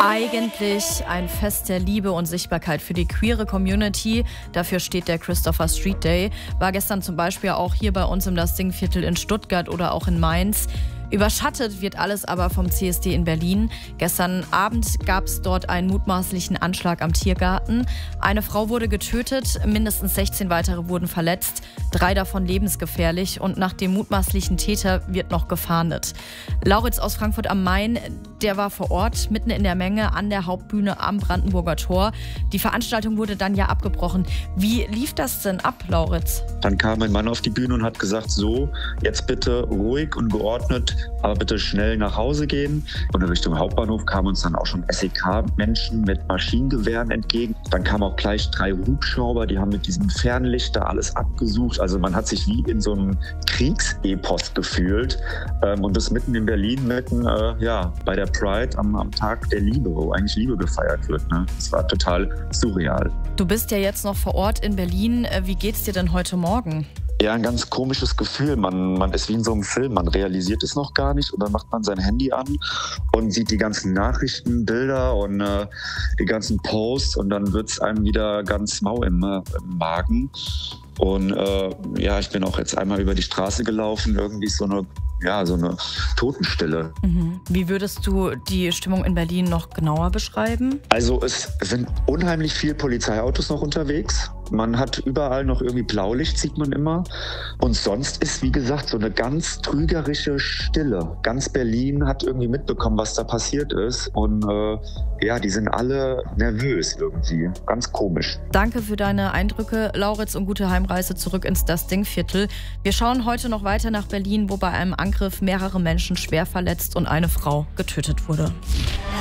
Eigentlich ein Fest der Liebe und Sichtbarkeit für die queere Community. Dafür steht der Christopher Street Day. War gestern zum Beispiel auch hier bei uns im Das Ding-Viertel in Stuttgart oder auch in Mainz. Überschattet wird alles aber vom CSD in Berlin. Gestern Abend gab es dort einen mutmaßlichen Anschlag am Tiergarten. Eine Frau wurde getötet, mindestens 16 weitere wurden verletzt, 3 davon lebensgefährlich und nach dem mutmaßlichen Täter wird noch gefahndet. Lauritz aus Frankfurt am Main, der war vor Ort, mitten in der Menge an der Hauptbühne am Brandenburger Tor. Die Veranstaltung wurde dann ja abgebrochen. Wie lief das denn ab, Lauritz? Dann kam ein Mann auf die Bühne und hat gesagt, so, jetzt bitte ruhig und geordnet, aber bitte schnell nach Hause gehen. Und in Richtung Hauptbahnhof kamen uns dann auch schon SEK-Menschen mit Maschinengewehren entgegen. Dann kamen auch gleich 3 Hubschrauber, die haben mit diesem Fernlichter alles abgesucht. Also man hat sich wie in so einem Kriegsepos gefühlt. Und das mitten in Berlin, mitten bei der Pride am Tag der Liebe, wo eigentlich Liebe gefeiert wird. Ne? Das war total surreal. Du bist ja jetzt noch vor Ort in Berlin. Wie geht's dir denn heute Morgen? Ja, ein ganz komisches Gefühl. Man ist wie in so einem Film, man realisiert es noch gar nicht und dann macht man sein Handy an und sieht die ganzen Nachrichten, Bilder und die ganzen Posts und dann wird es einem wieder ganz mau im Magen. Und ich bin auch jetzt einmal über die Straße gelaufen, irgendwie so eine Totenstille. Wie würdest du die Stimmung in Berlin noch genauer beschreiben? Also es sind unheimlich viele Polizeiautos noch unterwegs. Man hat überall noch irgendwie Blaulicht, sieht man immer. Und sonst ist, wie gesagt, so eine ganz trügerische Stille. Ganz Berlin hat irgendwie mitbekommen, was da passiert ist. Und die sind alle nervös irgendwie. Ganz komisch. Danke für deine Eindrücke, Lauritz, und gute Heimreise zurück ins Das Ding-Viertel. Wir schauen heute noch weiter nach Berlin, wo bei einem Angriff mehrere Menschen schwer verletzt und eine Frau getötet wurde.